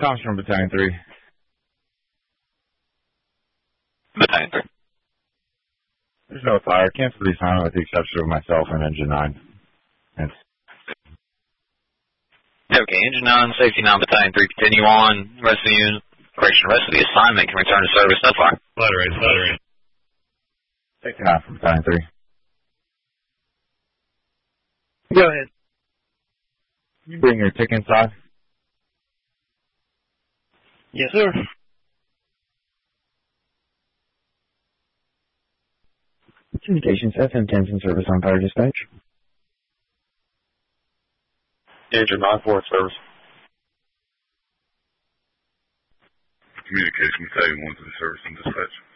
Tom's from Battalion 3. Battalion 3. There's no fire. Cancel the assignment with the exception of myself and Engine 9. Thanks. Okay, Engine 9, Safety 9, Battalion 3, continue on. Rest of the unit, rest of the assignment can return to service. No fire. Fluttering. Safety 9 from Battalion 3. Go ahead. You bring your tick inside. Yes, sir. Communications, FM-10's in service on fire dispatch. Engine 9-4 in service. Communications, Battalion 1's in service on dispatch.